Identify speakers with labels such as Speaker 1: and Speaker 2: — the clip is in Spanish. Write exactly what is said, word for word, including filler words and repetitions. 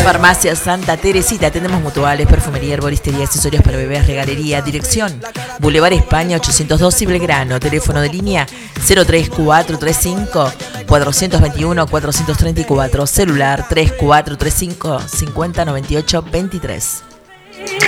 Speaker 1: Farmacia Santa Teresita, tenemos mutuales, perfumería, herboristería, accesorios para bebés, regalería. Dirección: Boulevard España ochocientos dos y Belgrano. Teléfono de línea cero tres cuatro tres cinco cuatro dos uno cuatro tres cuatro. Celular tres cuatro tres cinco cinco cero nueve ocho dos tres.